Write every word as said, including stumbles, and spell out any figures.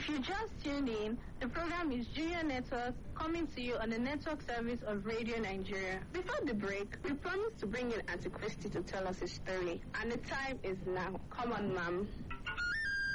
If you just tuned in, the program is Junior Network coming to you on the network service of Radio Nigeria. Before the break, we promised to bring in Auntie Christy to tell us a story, and the time is now. Come on, ma'am.